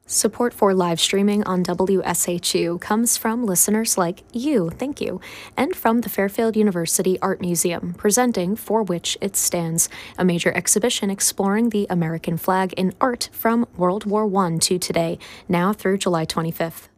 Support for live streaming on WSHU comes from listeners like you, thank you, and from the Fairfield University Art Museum, presenting For Which It Stands, a major exhibition exploring the American flag in art from World War I to today, now through July 25th.